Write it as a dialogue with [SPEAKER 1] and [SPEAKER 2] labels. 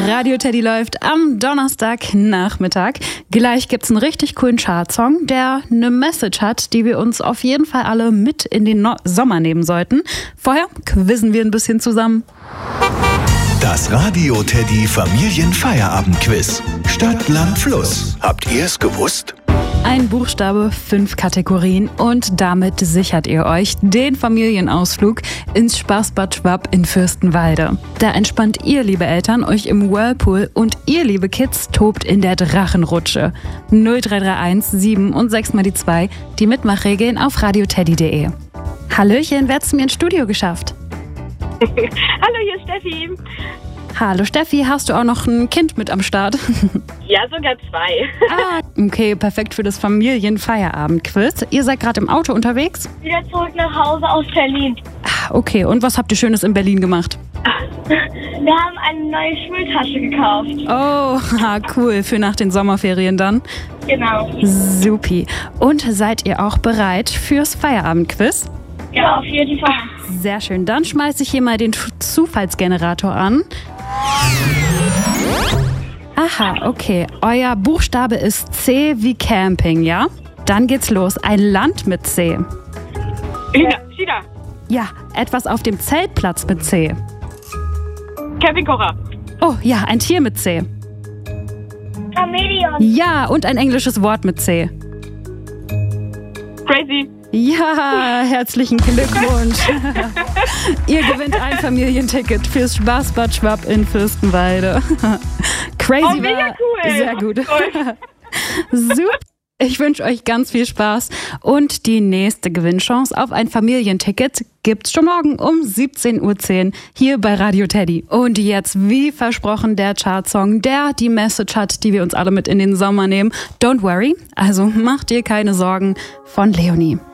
[SPEAKER 1] Radio Teddy läuft am Donnerstagnachmittag. Gleich gibt's einen richtig coolen Chartsong, der eine Message hat, die wir uns auf jeden Fall alle mit in den Sommer nehmen sollten. Vorher quizzen wir ein bisschen zusammen.
[SPEAKER 2] Das Radio Teddy Familienfeierabendquiz. Stadt, Land, Fluss. Habt ihr es gewusst?
[SPEAKER 1] Ein Buchstabe, 5 Kategorien und damit sichert ihr euch den Familienausflug ins Spaßbad Schwab in Fürstenwalde. Da entspannt ihr, liebe Eltern, euch im Whirlpool und ihr, liebe Kids, tobt in der Drachenrutsche. 0331 7 und 6 mal die 2, die Mitmachregeln auf radioteddy.de. Hallöchen, wer hat's mir ins Studio geschafft?
[SPEAKER 3] Hallo, hier ist Steffi.
[SPEAKER 1] Hallo Steffi, hast du auch noch ein Kind mit am Start?
[SPEAKER 3] Ja, sogar 2.
[SPEAKER 1] Okay, perfekt für das Familienfeierabendquiz. Ihr seid gerade im Auto unterwegs?
[SPEAKER 3] Wieder zurück nach Hause aus Berlin.
[SPEAKER 1] Okay, und was habt ihr Schönes in Berlin gemacht?
[SPEAKER 3] Wir haben eine neue Schultasche gekauft.
[SPEAKER 1] Oh, cool, für nach den Sommerferien dann.
[SPEAKER 3] Genau.
[SPEAKER 1] Supi. Und seid ihr auch bereit fürs Feierabendquiz?
[SPEAKER 3] Ja, auf jeden Fall.
[SPEAKER 1] Sehr schön, dann schmeiße ich hier mal den Zufallsgenerator an. Aha, okay. Euer Buchstabe ist C wie Camping, ja? Dann geht's los. Ein Land mit C.
[SPEAKER 3] China.
[SPEAKER 1] Ja, etwas auf dem Zeltplatz mit C.
[SPEAKER 3] Campingkocher.
[SPEAKER 1] Oh ja, ein Tier mit C.
[SPEAKER 3] Chamäleon.
[SPEAKER 1] Ja, und ein englisches Wort mit C.
[SPEAKER 3] Crazy.
[SPEAKER 1] Ja, herzlichen Glückwunsch. Ihr gewinnt ein Familienticket fürs Spaßbad Schwab in Fürstenwalde. Crazy,
[SPEAKER 3] mega
[SPEAKER 1] war
[SPEAKER 3] cool.
[SPEAKER 1] Sehr gut.
[SPEAKER 3] Cool.
[SPEAKER 1] Super. Ich wünsche euch ganz viel Spaß und die nächste Gewinnchance auf ein Familienticket gibt's schon morgen um 17:10 Uhr hier bei Radio Teddy. Und jetzt, wie versprochen, der Chartsong, der die Message hat, die wir uns alle mit in den Sommer nehmen. Don't worry, also macht dir keine Sorgen, von Leonie.